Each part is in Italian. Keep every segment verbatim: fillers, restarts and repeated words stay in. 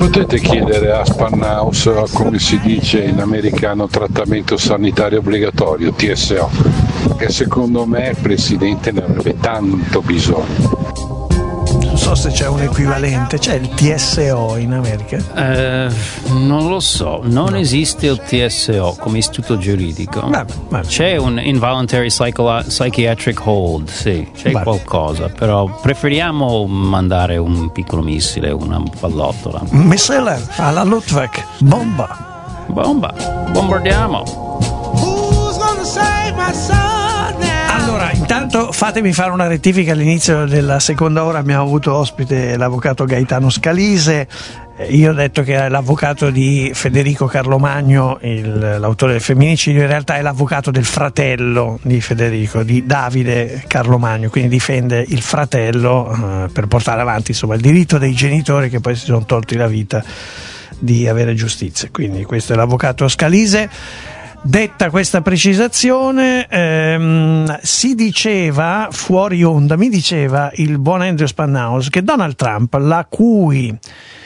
Potete chiedere a Spannaus come si dice in americano trattamento sanitario obbligatorio, T S O, che secondo me il Presidente ne avrebbe tanto bisogno. Non so se c'è un equivalente, c'è il T S O in America? Eh, non lo so, non no. esiste il T S O come istituto giuridico. Vabbè, vabbè. C'è un involuntary psycho- psychiatric hold, sì, c'è vabbè. qualcosa, però preferiamo mandare un piccolo missile, una pallottola. Missile alla Luftwaffe, bomba. Bomba, bombardiamo. Who's gonna save my son? Allora, intanto fatemi fare una rettifica. All'inizio della seconda ora abbiamo avuto ospite l'avvocato Gaetano Scalise. Io ho detto che è l'avvocato di Federico Carlomagno, il, l'autore del femminicidio. In realtà è l'avvocato del fratello di Federico, di Davide Carlomagno, quindi difende il fratello eh, per portare avanti insomma il diritto dei genitori che poi si sono tolti la vita di avere giustizia. Quindi questo è l'avvocato Scalise. Detta questa precisazione, ehm, si diceva fuori onda, mi diceva il buon Andrew Spannaus che Donald Trump, la cui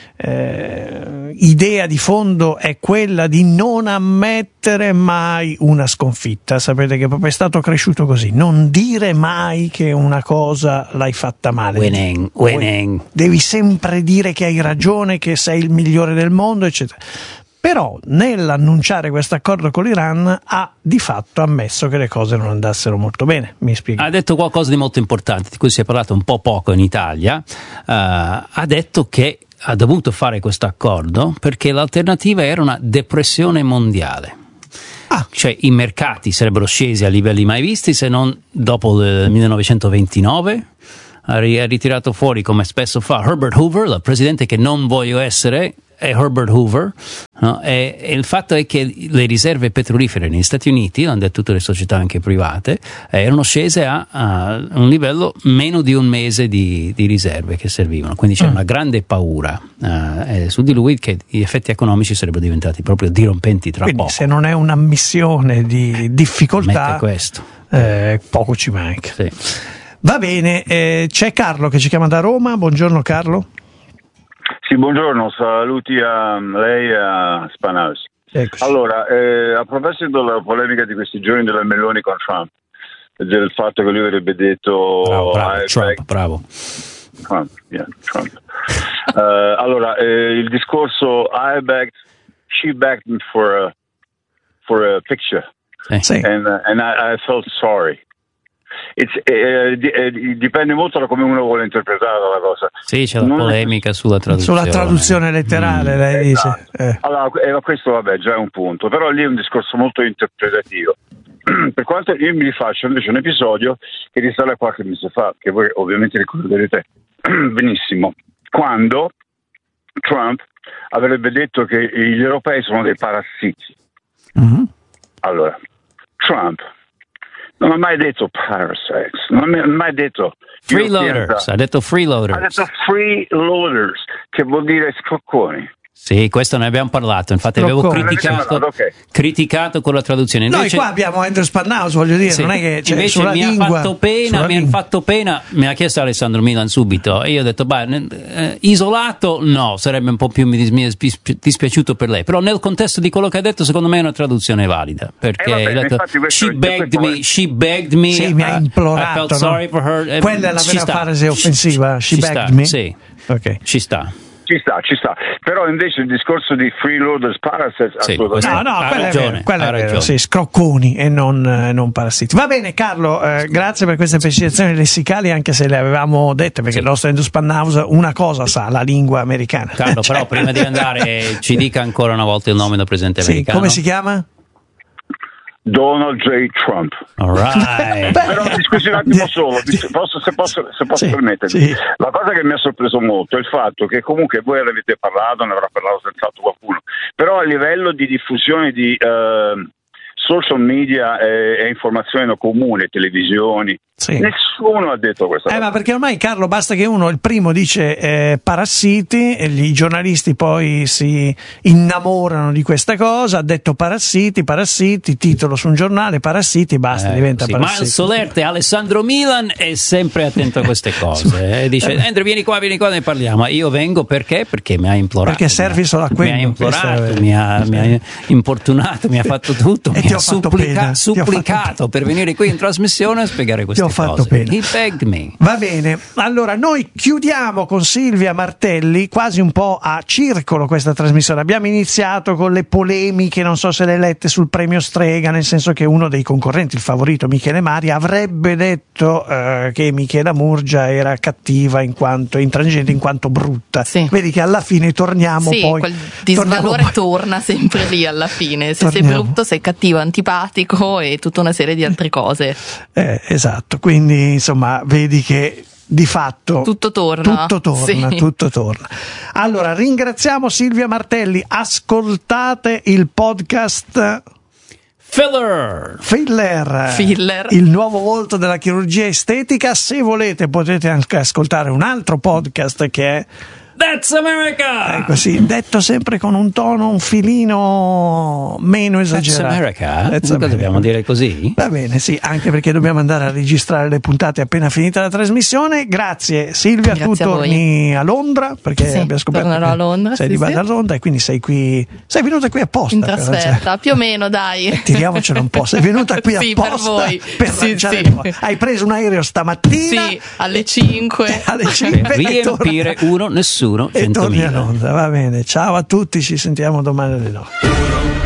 eh, idea di fondo è quella di non ammettere mai una sconfitta, sapete che proprio è stato cresciuto così, non dire mai che una cosa l'hai fatta male. Winning, winning. Devi sempre dire che hai ragione, che sei il migliore del mondo, eccetera. Però nell'annunciare questo accordo con l'Iran ha di fatto ammesso che le cose non andassero molto bene. Mi spiego. Ha detto qualcosa di molto importante, di cui si è parlato un po' poco in Italia. Uh, ha detto che ha dovuto fare questo accordo perché l'alternativa era una depressione mondiale. Ah. Cioè i mercati sarebbero scesi a livelli mai visti se non dopo il millenovecentoventinove. Ha ritirato fuori, come spesso fa Herbert Hoover, il presidente che non voglio essere, è Herbert Hoover, no? e, e il fatto è che le riserve petrolifere negli Stati Uniti, l'hanno detto tutte le società anche private, eh, erano scese a, a un livello meno di un mese di, di riserve che servivano, quindi c'è mm. una grande paura eh, su di lui che gli effetti economici sarebbero diventati proprio dirompenti tra quindi poco. Se non è un'ammissione di difficoltà, questo. Eh, poco ci manca. Sì. Va bene, eh, c'è Carlo che ci chiama da Roma. Buongiorno Carlo. Sì, buongiorno, saluti a lei e a Spannaus. Eccoci. Allora, eh, a proposito della polemica di questi giorni della Meloni con Trump, del fatto che lui avrebbe detto... Bravo, bravo, Trump, back... bravo. Trump, yeah, Trump. uh, allora, eh, il discorso, I begged, she begged me for a, for a picture, sì. and, uh, and I, I felt sorry. It's, eh, eh, dipende molto da come uno vuole interpretare la cosa. Sì, c'è la non polemica è... sulla traduzione. Sulla traduzione letterale, mm. lei esatto. dice. Eh. Allora, eh, questo vabbè, già è un punto, però lì è un discorso molto interpretativo. Per quanto io mi rifaccio invece un episodio che risale a qualche mese fa, che voi ovviamente ricorderete benissimo, quando Trump avrebbe detto che gli europei sono dei parassiti. Mm-hmm. Allora, Trump non ha mai detto parasites, non ha mai detto freeloaders, ha detto freeloaders. Ha detto freeloaders, che vuol dire scocconi. Sì, questo ne abbiamo parlato, infatti avevo criticato, okay. criticato con la traduzione. Invece, noi qua abbiamo Andrew Spannaus, voglio dire, sì, non è che c'è invece sulla mi lingua, ha fatto pena, mi ha fatto pena, mi ha chiesto Alessandro Milan subito e io ho detto, beh, eh, isolato no, sarebbe un po' più mi dispiaciuto per lei, però nel contesto di quello che ha detto secondo me è una traduzione valida, perché eh, vabbè, detto, she begged me, she begged me, sì, mi ha implorato, I felt no? sorry for her. Quella è la vera frase offensiva, she ci begged sta, me? Sì, okay. Ci sta. Ci sta, ci sta. Però invece il discorso di freeloaders parasites sì, assolutamente. No, no, ha quella ragione, è vero, quella ha è vero, ragione. sì, scrocconi e non, eh, non parassiti. Va bene Carlo, eh, grazie per queste precisazioni lessicali, anche se le avevamo dette, perché sì. il nostro Andrew Spannaus una cosa sa, la lingua americana. Carlo, cioè... però prima di andare ci dica ancora una volta il nome del presidente sì, americano. Come si chiama? Donald J. Trump. All right. Però mi scusi un attimo solo, posso, se posso, se posso sì, permettermi. Sì. La cosa che mi ha sorpreso molto è il fatto che comunque voi ne avete parlato, ne avrà parlato senz'altro qualcuno, però a livello di diffusione di uh, social media e, e informazione comune, televisioni, Sì. Nessuno ha detto questa eh, cosa. Ma perché ormai, Carlo, basta che uno il primo dice eh, parassiti e i giornalisti poi si innamorano di questa cosa. Ha detto parassiti, parassiti, titolo su un giornale, parassiti, basta, eh, diventa sì. parassiti. Ma il Solerte, Alessandro Milan è sempre attento a queste cose. eh, dice Andrea, vieni qua, vieni qua, ne parliamo. Io vengo perché? Perché mi ha implorato. Perché servi solo a quello. Mi ha implorato, mi ha, mi ha importunato, mi ha fatto tutto, e mi ha supplica, supplicato fatto... per venire qui in trasmissione a spiegare queste Ti ho fatto cose. Pena. He begged me. Va bene, allora noi chiudiamo con Silvia Martelli quasi un po' a circolo questa trasmissione. Abbiamo iniziato con le polemiche, non so se le lette, sul premio Strega, nel senso che uno dei concorrenti, il favorito Michele Mari, avrebbe detto eh, che Michela Murgia era cattiva in quanto intransigente, in quanto brutta. Sì. Vedi che alla fine torniamo sì, poi quel disvalore poi. torna sempre lì alla fine. Se Torniamo. sei brutto, sei cattivo, antipatico e tutta una serie di altre cose. Eh, esatto, quindi insomma vedi che di fatto tutto torna, tutto torna, sì. tutto torna. Allora ringraziamo Silvia Martelli, ascoltate il podcast Filler. Filler, Filler, il nuovo volto della chirurgia estetica. Se volete potete anche ascoltare un altro podcast che è That's America! Ecco, sì, detto sempre con un tono un filino meno esagerato. That's America? That's America. Dobbiamo dire così? Va bene, sì, anche perché dobbiamo andare a registrare le puntate appena finita la trasmissione. Grazie Silvia, Grazie tu a torni a Londra perché sì, abbiamo scoperto tornerò che a Londra, sei sì, di base sì. a Londra e quindi sei qui, sei venuta qui apposta. in trasferta, più o meno, dai. Eh, tiriamocelo un po', sei venuta qui sì, apposta per voi. per sì, lanciare sì. il... Hai preso un aereo stamattina? Sì, alle cinque. alle cinque riempire uno, nessuno, e torni a centomila. Londra, va bene. Ciao a tutti, ci sentiamo domani alle nove.